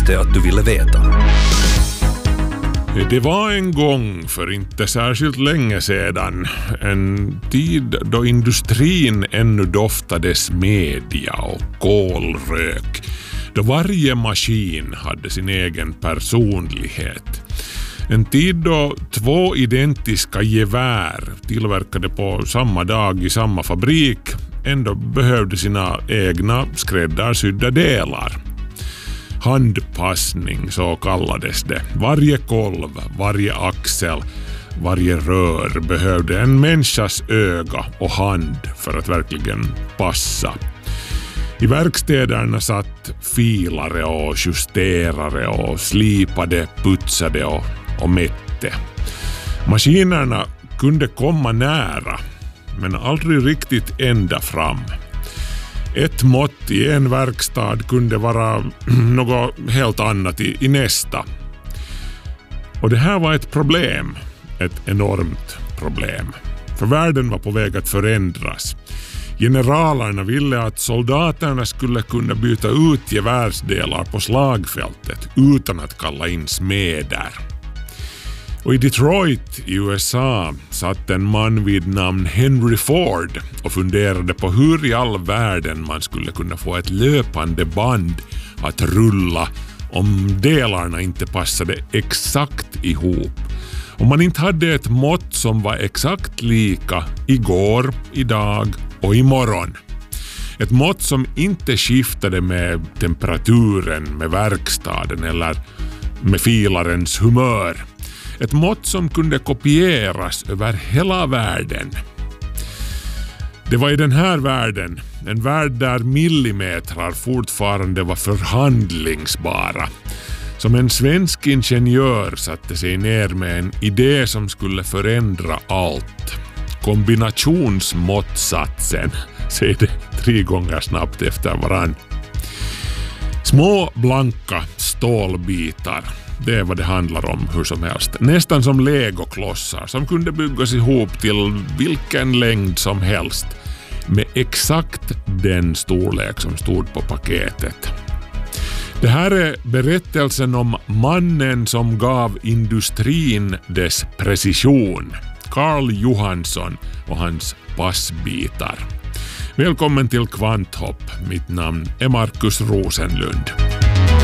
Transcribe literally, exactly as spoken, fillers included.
visste att du ville veta. Det var en gång för inte särskilt länge sedan, en tid då industrin ännu doftade smedja och kolrök, då varje maskin hade sin egen personlighet. En tid då två identiska gevär tillverkade på samma dag i samma fabrik ändå behövde sina egna skräddarsydda delar. Handpassning, så kallades det. Varje kolv, varje axel, varje rör behövde en människas öga och hand för att verkligen passa. I verkstäderna satt filare och justerare och slipade, putsade och, och mätte. Maskinerna kunde komma nära, men aldrig riktigt ända fram. Ett mått i en verkstad kunde vara något helt annat i, i nästa. Och det här var ett problem, ett enormt problem. För världen var på väg att förändras. Generalerna ville att soldaterna skulle kunna byta ut gevärsdelar på slagfältet utan att kalla in smeder. Och i Detroit i U S A satt en man vid namn Henry Ford och funderade på hur i all världen man skulle kunna få ett löpande band att rulla om delarna inte passade exakt ihop. Om man inte hade ett mått som var exakt lika igår, idag och imorgon. Ett mått som inte skiftade med temperaturen, med verkstaden eller med filarens humör. Ett mått som kunde kopieras över hela världen. Det var i den här världen, en värld där millimetrar fortfarande var förhandlingsbara, som en svensk ingenjör satte sig ner med en idé som skulle förändra allt. Kombinationsmåttsatsen, säger det tre gånger snabbt efter varann. Små blanka stålbitar, det är vad det handlar om hur som helst. Nästan som legoklossar som kunde byggas ihop till vilken längd som helst med exakt den storlek som stod på paketet. Det här är berättelsen om mannen som gav industrin dess precision. Carl Johansson och hans passbitar. Välkommen till Kvanthopp. Mitt namn är Markus Rosenlund.